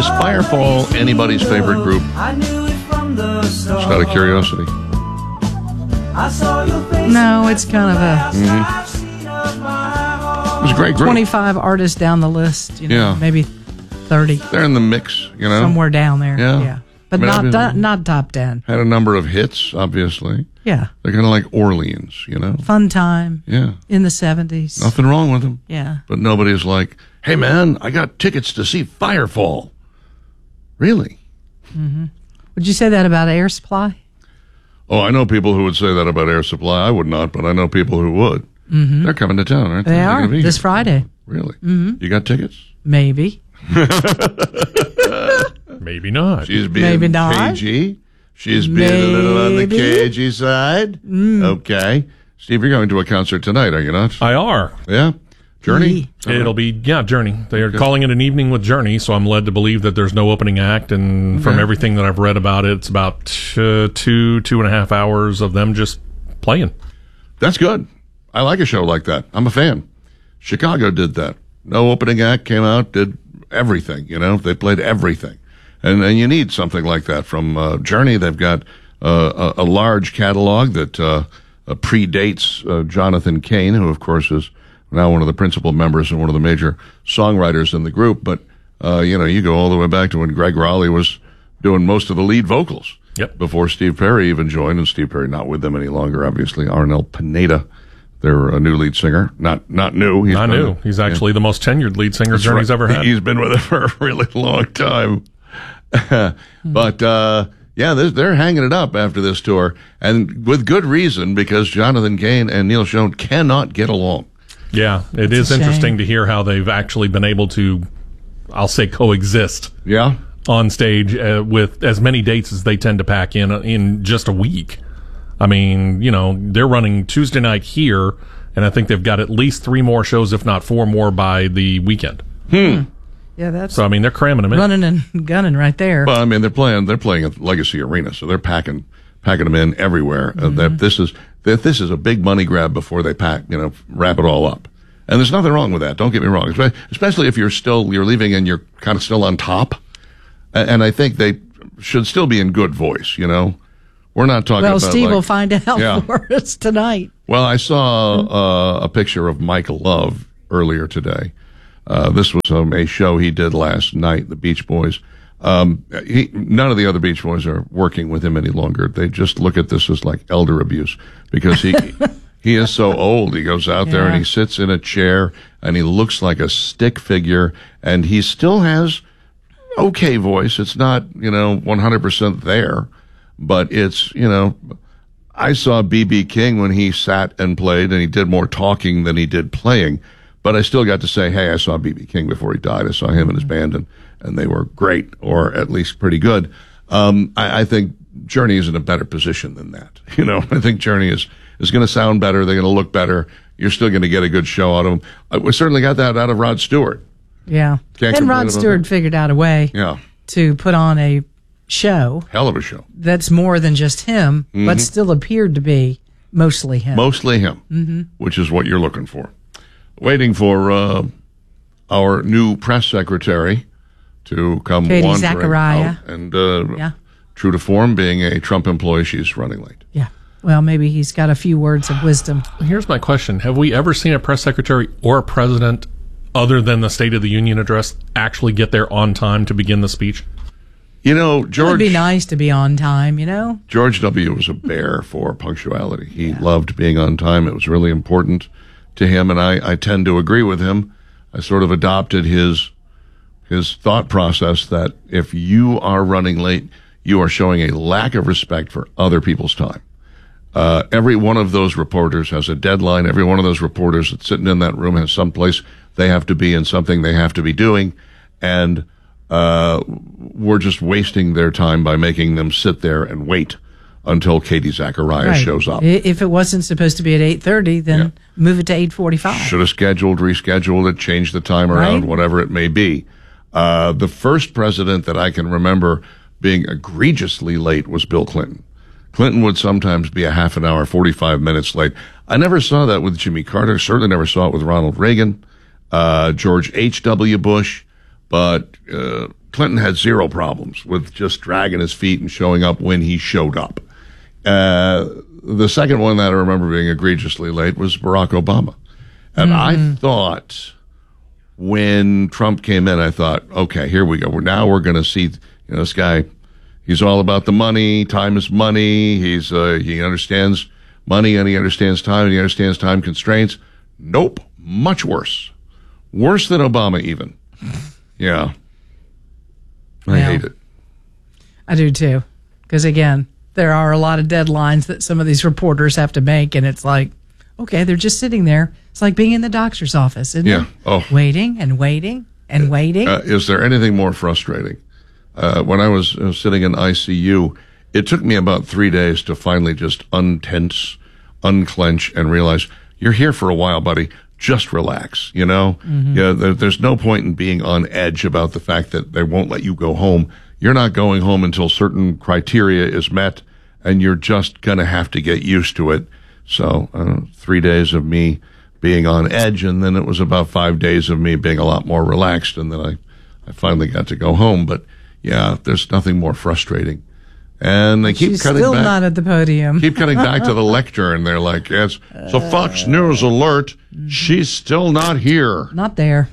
Is Firefall anybody's favorite group? Just out of curiosity. No, it's kind of a It was a great group. 25 artists down the list. Yeah. Maybe 30. They're in the mix, Somewhere down there. Yeah. But I mean, not top 10. Had a number of hits, obviously. Yeah. They're kind of like Orleans, Fun time. Yeah. In the 70s. Nothing wrong with them. Yeah. But nobody's like, hey, man, I got tickets to see Firefall. Really? Mm-hmm. Would you say that about Air Supply? Oh, I know people who would say that about Air Supply. I would not, but I know people who would. Mm-hmm. They're coming to town, aren't they? They are, this Friday. Really? Mm-hmm. You got tickets? Maybe. Maybe not. She's being Maybe not. cagey. She's being a little on the cagey side. Okay. Steve, you're going to a concert tonight, are you not? I are. Yeah? Journey? It'll be, Journey. They are calling it an evening with Journey, so I'm led to believe that there's no opening act, and from everything that I've read about it, it's about 2.5 hours of them just playing. That's good. I like a show like that. I'm a fan. Chicago did that. No opening act, came out, did everything, They played everything. And you need something like that from Journey. They've got a large catalog that predates Jonathan Cain, who, of course, is now one of the principal members and one of the major songwriters in the group. But, you go all the way back to when Greg Raleigh was doing most of the lead vocals. Yep. Before Steve Perry even joined, and Steve Perry not with them any longer, obviously. Arnel Pineda, their new lead singer. Not new. Not new. He's actually the most tenured lead singer Journey's ever had. He's been with it for a really long time. But, they're hanging it up after this tour, and with good reason, because Jonathan Cain and Neil Schon cannot get along. Yeah, it is interesting to hear how they've actually been able to, I'll say, coexist. Yeah. On stage with as many dates as they tend to pack in just a week. I mean, they're running Tuesday night here, and I think they've got at least 3 more shows, if not 4 more, by the weekend. Yeah, that's so. I mean, they're cramming them in, running and gunning right there. Well, I mean, they're playing at Legacy Arena, so they're packing them in everywhere. This is a big money grab before they wrap it all up. And there's nothing wrong with that. Don't get me wrong, especially if you're leaving and you're kind of still on top. And I think they should still be in good voice. We're not talking about. Steve will find out for us tonight. Well, I saw a picture of Michael Love earlier today. This was a show he did last night, the Beach Boys. None of the other Beach Boys are working with him any longer. They just look at this as like elder abuse because he is so old. He goes out there and he sits in a chair and he looks like a stick figure, and he still has okay voice. It's not, 100% there, but it's, I saw B.B. King when he sat and played, and he did more talking than he did playing. But I still got to say, hey, I saw B.B. King before he died. I saw him and his band, and they were great, or at least pretty good. I think Journey is in a better position than that. I think Journey is going to sound better. They're going to look better. You're still going to get a good show out of them. We certainly got that out of Rod Stewart. Yeah. And Rod Stewart figured out a way to put on a show. Hell of a show. That's more than just him, but still appeared to be mostly him. Mostly him, which is what you're looking for. Waiting for our new press secretary to come Katie wandering Zachariah. out. And true to form, being a Trump employee, she's running late. Yeah. Well, maybe he's got a few words of wisdom. Here's my question. Have we ever seen a press secretary or a president, other than the State of the Union address, actually get there on time to begin the speech? George... It would be nice to be on time, George W. was a bear for punctuality. He loved being on time. It was really important to him, and I tend to agree with him. I sort of adopted his thought process that if you are running late, you are showing a lack of respect for other people's time. Every one of those reporters has a deadline. Every one of those reporters that's sitting in that room has someplace they have to be and something they have to be doing. And we're just wasting their time by making them sit there and wait until Katie Zachariah shows up. If it wasn't supposed to be at 8:30, then move it to 8:45. Should have rescheduled it, changed the time around, whatever it may be. The first president that I can remember being egregiously late was Bill Clinton. Clinton would sometimes be a half an hour, 45 minutes late. I never saw that with Jimmy Carter. Certainly never saw it with Ronald Reagan, George H.W. Bush. But Clinton had zero problems with just dragging his feet and showing up when he showed up. The second one that I remember being egregiously late was Barack Obama. And I thought when Trump came in, I thought, okay, here we go. Now we're going to see, this guy, he's all about the money. Time is money. He understands money and he understands time and he understands time constraints. Nope. Much worse. Worse than Obama even. Yeah. I hate it. I do too. Because again, there are a lot of deadlines that some of these reporters have to make, and it's like, okay, they're just sitting there. It's like being in the doctor's office, isn't it? Oh. Waiting and waiting and waiting. Is there anything more frustrating? When I was sitting in ICU, it took me about 3 days to finally just untense, unclench, and realize you're here for a while, buddy. Just relax, Mm-hmm. Yeah, there's no point in being on edge about the fact that they won't let you go home. You're not going home until certain criteria is met, and you're just going to have to get used to it. So 3 days of me being on edge, and then it was about 5 days of me being a lot more relaxed, and then I finally got to go home. But, yeah, there's nothing more frustrating. And they keep cutting still back. Not at the podium. Keep cutting back to the lectern. They're like, yes. So Fox News alert. She's still not here. Not there.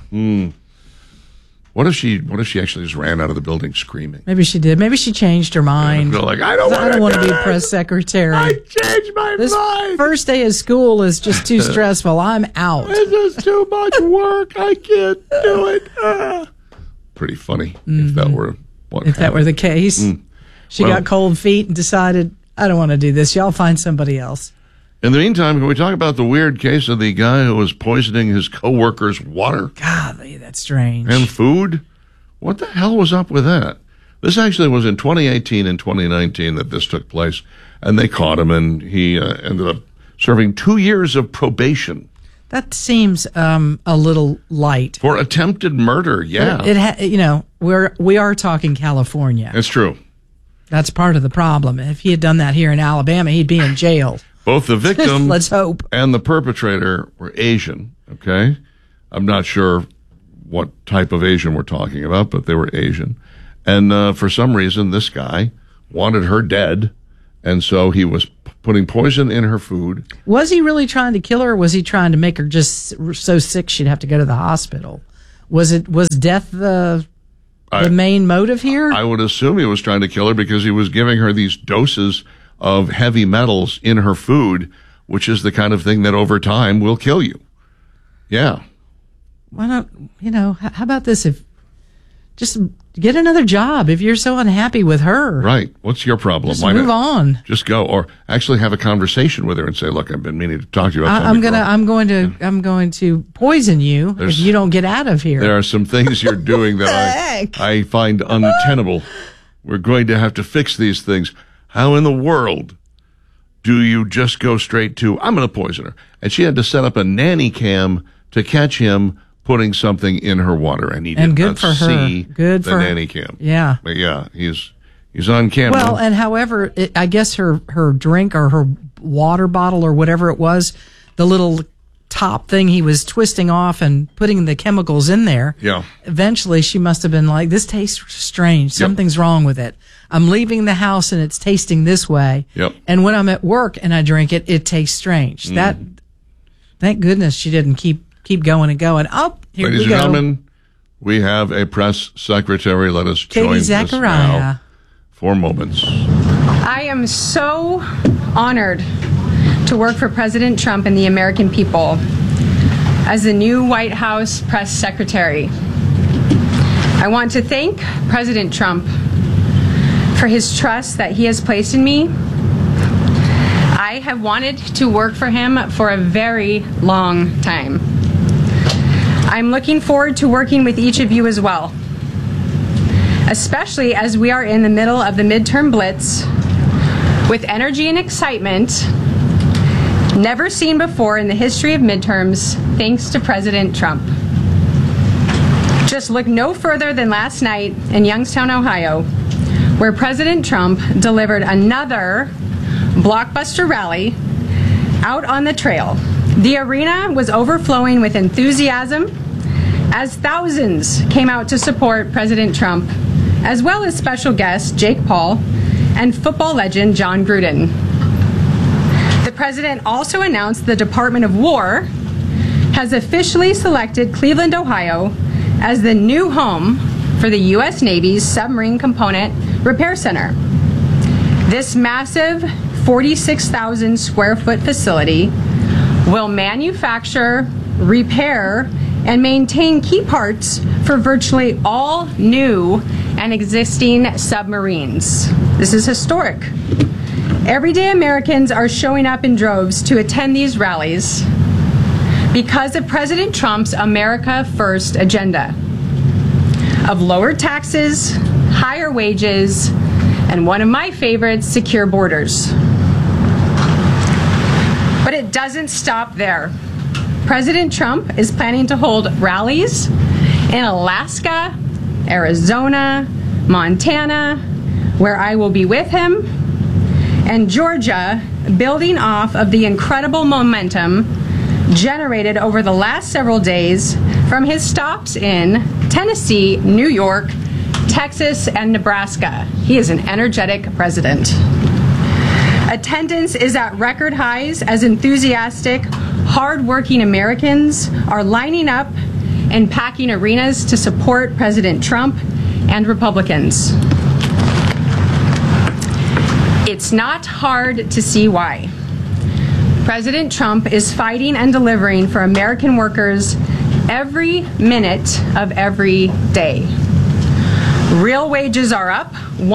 What if she actually just ran out of the building screaming? Maybe she did. Maybe she changed her mind. They're like, I don't want to be press secretary. I changed my mind. This first day of school is just too stressful. I'm out. This is too much work. I can't do it. Pretty funny if that were what happened. That were the case. She got cold feet and decided, I don't want to do this. Y'all find somebody else. In the meantime, can we talk about the weird case of the guy who was poisoning his coworkers' water? Golly, that's strange. And food? What the hell was up with that? This actually was in 2018 and 2019 that this took place, and they caught him, and he ended up serving 2 years of probation. That seems a little light. For attempted murder, yeah. We are talking California. It's true. That's part of the problem. If he had done that here in Alabama, he'd be in jail. Both the victim Let's hope. And the perpetrator were Asian, okay? I'm not sure what type of Asian we're talking about, but they were Asian. And for some reason, this guy wanted her dead, and so he was putting poison in her food. Was he really trying to kill her, or was he trying to make her just so sick she'd have to go to the hospital? Was death the main motive here? I would assume he was trying to kill her because he was giving her these doses of heavy metals in her food, which is the kind of thing that over time will kill you. Yeah. Why not, how about this? If just get another job if you're so unhappy with her. Right. What's your problem? Just move on. Just go, or actually have a conversation with her and say, "Look, I've been meaning to talk to you about something. I'm going to poison you if you don't get out of here." There are some things you're doing that I find untenable. We're going to have to fix these things. How in the world do you just go straight to, I'm going to poison her? And she had to set up a nanny cam to catch him putting something in her water, and he did not see the nanny cam. Yeah. But yeah, he's on camera. Well, and however, I guess her drink or her water bottle or whatever it was, the little top thing he was twisting off and putting the chemicals in there. Yeah. Eventually, she must have been like, this tastes strange. Something's wrong with it. I'm leaving the house and it's tasting this way. Yep. And when I'm at work and I drink it, it tastes strange. Thank goodness she didn't keep going and going. Oh, here Ladies we go. and gentlemen, we have a press secretary. Let us join Katie this Zachariah. now for moments. I am so honored to work for President Trump and the American people as the new White House press secretary. I want to thank President Trump for his trust that he has placed in me. I have wanted to work for him for a very long time. I'm looking forward to working with each of you as well, especially as we are in the middle of the midterm blitz with energy and excitement never seen before in the history of midterms, thanks to President Trump. Just look no further than last night in Youngstown, Ohio, where President Trump delivered another blockbuster rally out on the trail. The arena was overflowing with enthusiasm as thousands came out to support President Trump as well as special guests Jake Paul and football legend John Gruden. The president also announced the Department of War has officially selected Cleveland, Ohio, as the new home for the U.S. Navy's Submarine Component Repair Center. This massive 46,000 square foot facility will manufacture, repair, and maintain key parts for virtually all new and existing submarines. This is historic. Everyday Americans are showing up in droves to attend these rallies because of President Trump's America First agenda of lower taxes, higher wages, and one of my favorites, secure borders. But it doesn't stop there. President Trump is planning to hold rallies in Alaska, Arizona, Montana, where I will be with him, and Georgia, building off of the incredible momentum generated over the last several days from his stops in Tennessee, New York, Texas, and Nebraska. He is an energetic president. Attendance is at record highs as enthusiastic, hard-working Americans are lining up and packing arenas to support President Trump and Republicans. It's not hard to see why. President Trump is fighting and delivering for American workers every minute of every day. Real wages are up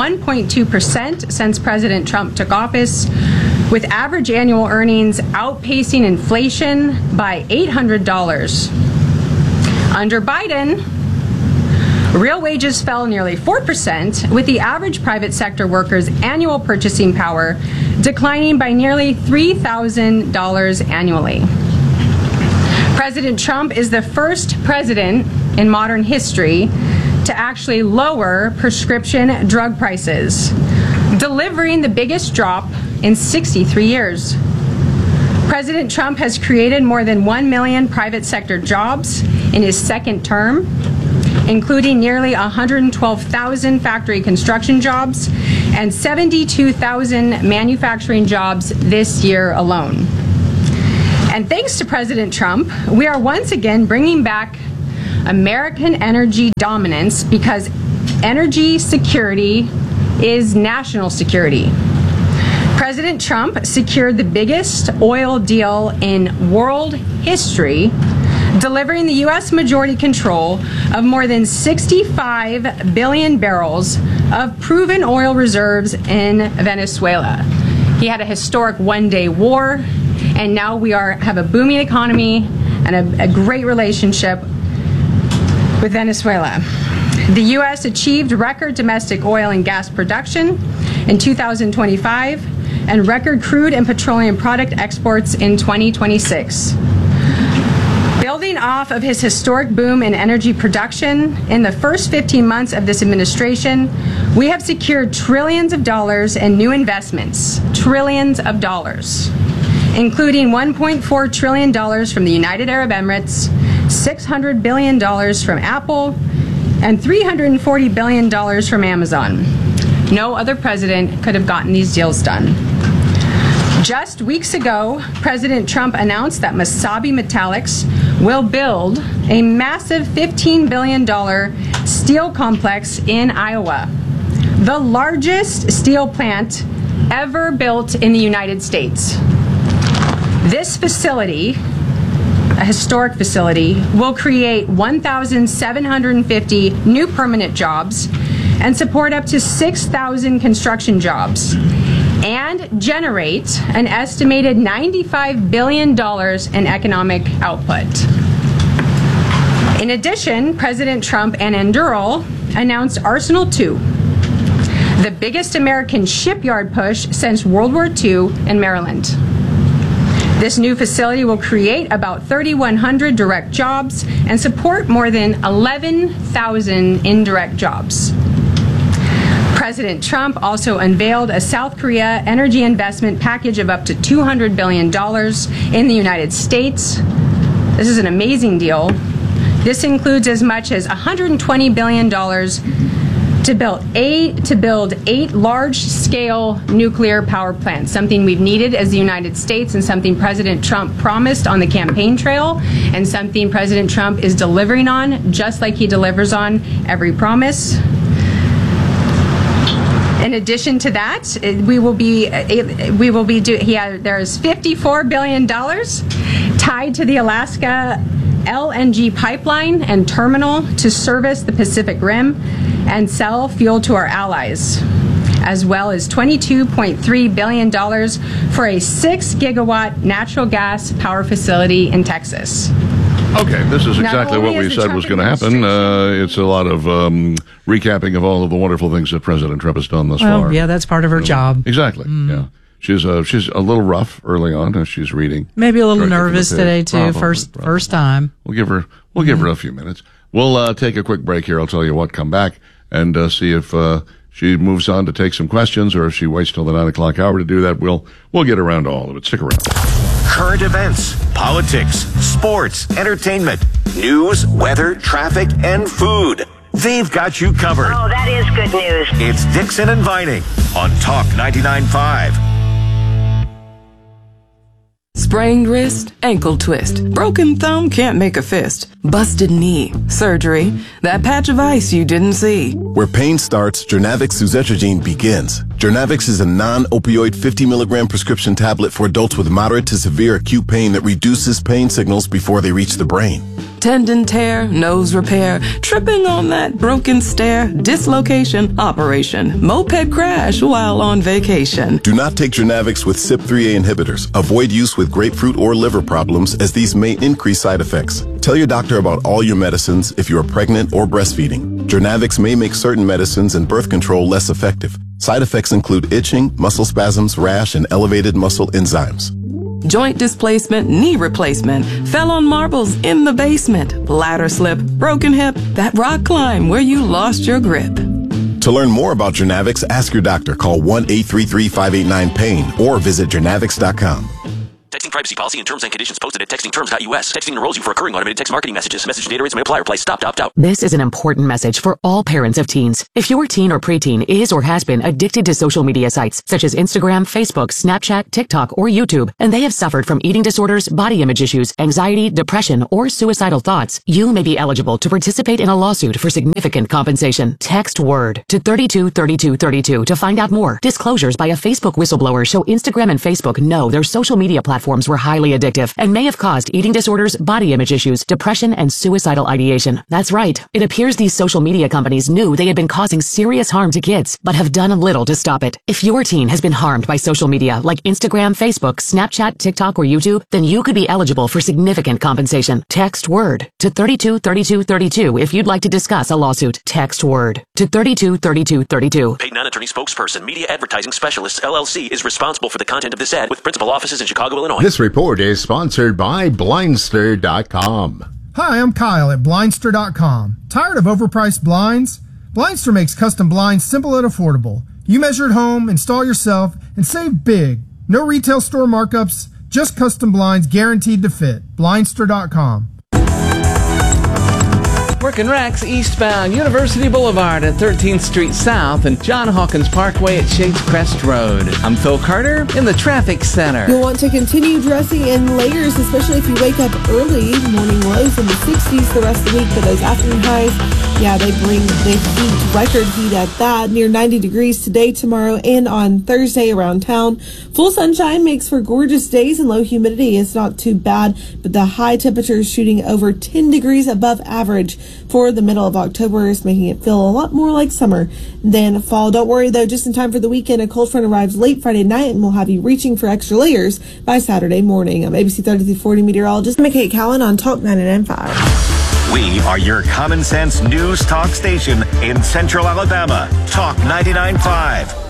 1.2% since President Trump took office, with average annual earnings outpacing inflation by $800. Under Biden, real wages fell nearly 4%, with the average private sector worker's annual purchasing power declining by nearly $3,000 annually. President Trump is the first president in modern history to actually lower prescription drug prices, delivering the biggest drop in 63 years. President Trump has created more than 1 million private sector jobs in his second term, including nearly 112,000 factory construction jobs and 72,000 manufacturing jobs this year alone. And thanks to President Trump, we are once again bringing back American energy dominance, because energy security is national security. President Trump secured the biggest oil deal in world history, delivering the U.S. majority control of more than 65 billion barrels of proven oil reserves in Venezuela. He had a historic one-day war, and now we have a booming economy and a great relationship with Venezuela. The U.S. achieved record domestic oil and gas production in 2025 and record crude and petroleum product exports in 2026. Building off of his historic boom in energy production, in the first 15 months of this administration, we have secured trillions of dollars in new investments, trillions of dollars, including $1.4 trillion from the United Arab Emirates, $600 billion from Apple, and $340 billion from Amazon. No other president could have gotten these deals done. Just weeks ago, President Trump announced that Mesabi Metallics will build a massive $15 billion steel complex in Iowa, the largest steel plant ever built in the United States. This facility, a historic facility, will create 1,750 new permanent jobs and support up to 6,000 construction jobs, and generate an estimated $95 billion in economic output. In addition, President Trump and Anduril announced Arsenal 2, the biggest American shipyard push since World War II in Maryland. This new facility will create about 3,100 direct jobs and support more than 11,000 indirect jobs. President Trump also unveiled a South Korea energy investment package of up to $200 billion in the United States. This is an amazing deal. This includes as much as $120 billion to build 8 large-scale nuclear power plants, something we've needed as the United States and something President Trump promised on the campaign trail and something President Trump is delivering on, just like he delivers on every promise. In addition to that, there's $54 billion tied to the Alaska LNG pipeline and terminal to service the Pacific Rim and sell fuel to our allies, as well as $22.3 billion for a 6-gigawatt natural gas power facility in Texas. Okay, this is exactly what we said was going to happen. It's a lot of recapping of all of the wonderful things that President Trump has done thus far. Yeah, that's part of her job. Exactly, yeah. She's a little rough early on as she's reading. Maybe a little nervous today too. Probably. First time. We'll give her a few minutes. We'll take a quick break here. I'll tell you what. Come back and see if she moves on to take some questions, or if she waits till the 9 o'clock hour to do that. We'll get around to all of it. Stick around. Current events, politics, sports, entertainment, news, weather, traffic, and food. They've got you covered. Oh, that is good news. It's Dixon and Vining on Talk 99.5. Sprained wrist, ankle twist, broken thumb, can't make a fist, busted knee, surgery, that patch of ice you didn't see. Where pain starts, Jernavix suzetrigine begins. Jernavix is a non-opioid 50 milligram prescription tablet for adults with moderate to severe acute pain that reduces pain signals before they reach the brain. Tendon tear, nose repair, tripping on that broken stair, dislocation, operation, moped crash while on vacation. Do not take Jernavix with CYP3A inhibitors. Avoid use with grapefruit or liver problems, as these may increase side effects. Tell your doctor about all your medicines if you are pregnant or breastfeeding. Jernavix may make certain medicines and birth control less effective. Side effects include itching, muscle spasms, rash, and elevated muscle enzymes. Joint displacement, knee replacement, fell on marbles in the basement, ladder slip, broken hip, that rock climb where you lost your grip. To learn more about Jernavix, ask your doctor. Call 1-833-589-PAIN or visit Jernavix.com. Texting privacy policy and terms and conditions posted at textingterms.us. Texting enrolls you for recurring automated text marketing messages. Message data rates may apply. Reply stop to opt out. This is an important message for all parents of teens. If your teen or preteen is or has been addicted to social media sites such as Instagram, Facebook, Snapchat, TikTok, or YouTube, and they have suffered from eating disorders, body image issues, anxiety, depression, or suicidal thoughts, you may be eligible to participate in a lawsuit for significant compensation. Text WORD to 323232 to find out more. Disclosures by a Facebook whistleblower show Instagram and Facebook know their social media platforms were highly addictive and may have caused eating disorders, body image issues, depression, and suicidal ideation. That's right. It appears these social media companies knew they had been causing serious harm to kids, but have done little to stop it. If your teen has been harmed by social media like Instagram, Facebook, Snapchat, TikTok, or YouTube, then you could be eligible for significant compensation. Text WORD to 323232 if you'd like to discuss a lawsuit. Text WORD to 323232. Paid non-attorney spokesperson, Media Advertising Specialists, LLC, is responsible for the content of this ad with principal offices in Chicago, Illinois. This report is sponsored by Blindster.com. Hi, I'm Kyle at Blindster.com. Tired of overpriced blinds? Blindster makes custom blinds simple and affordable. You measure at home, install yourself, and save big. No retail store markups, just custom blinds guaranteed to fit. Blindster.com. Working Rex eastbound University Boulevard at 13th Street South and John Hawkins Parkway at Shades Crest Road. I'm Phil Carter in the Traffic Center. You'll want to continue dressing in layers, especially if you wake up early. Morning lows in the 60s the rest of the week, but those afternoon highs, they bring the heat, record heat at that. Near 90 degrees today, tomorrow, and on Thursday around town. Full sunshine makes for gorgeous days, and low humidity is not too bad, but the high temperature is shooting over 10 degrees above average for the middle of October, is making it feel a lot more like summer than fall. Don't worry though, just in time for the weekend, a cold front arrives late Friday night and will have you reaching for extra layers by Saturday morning. I'm ABC 3340 meteorologist McKay Cowan on Talk 99.5. We are your common sense news talk station in Central Alabama. Talk 99.5.